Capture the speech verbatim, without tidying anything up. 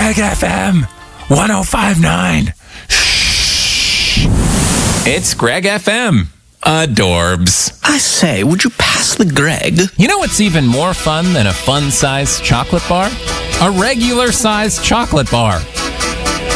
Greg F M one oh five point nine. It's Greg F M. Adorbs. I say, would you pass the Greg? You know what's even more fun than a fun-sized chocolate bar? A regular-sized chocolate bar.